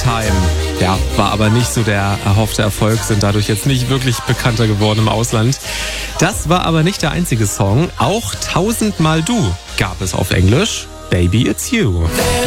Time. Ja, war aber nicht so der erhoffte Erfolg, sind dadurch jetzt nicht wirklich bekannter geworden im Ausland. Das war aber nicht der einzige Song. Auch 1000 Mal Du gab es auf Englisch. Baby, it's you.